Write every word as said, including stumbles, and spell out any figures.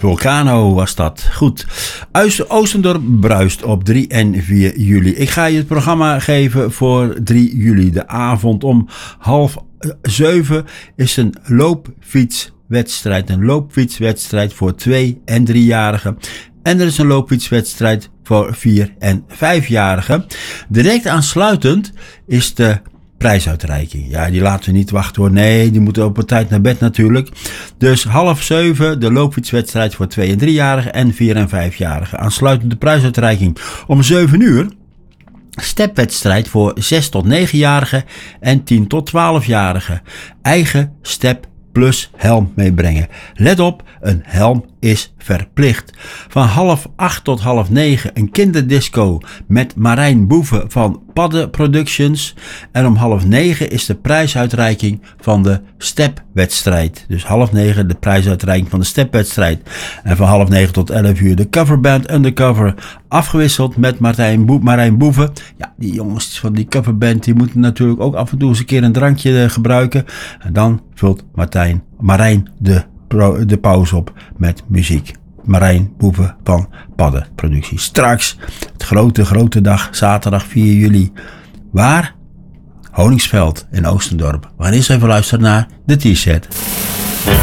Vulcano was dat. Goed. Oostendorp bruist op drie en vier juli. Ik ga je het programma geven voor drie juli. De avond om half zeven is een loopfietswedstrijd. Een loopfietswedstrijd voor twee- en driejarigen. En er is een loopfietswedstrijd voor vier- en vijfjarigen. Direct aansluitend is de prijsuitreiking. Ja, die laten we niet wachten hoor. Nee, die moeten op een tijd naar bed natuurlijk. Dus half zeven de loopfietswedstrijd voor twee- en driejarigen en vier- en vijfjarigen. Aansluitend de prijsuitreiking om zeven uur. Stepwedstrijd voor zes tot negenjarigen en tien tot twaalfjarigen. Eigen step plus helm meebrengen. Let op, een helm is verplicht. Van half acht tot half negen een kinderdisco met Marijn Boeven van Padden Productions. En om half negen is de prijsuitreiking van de stepwedstrijd. Dus half negen de prijsuitreiking van de stepwedstrijd. En van half negen tot elf uur de coverband Undercover. Afgewisseld met Martijn Boe- Marijn Boeven. Ja, die jongens van die coverband die moeten natuurlijk ook af en toe eens een keer een drankje gebruiken. En dan vult Martijn, Marijn de de pauze op met muziek. Marijn Boeven van Padden Productie. Straks het grote, grote dag, zaterdag vier juli. Waar? Honingsveld in Oostendorp. We gaan eerst even luisteren naar de T-set.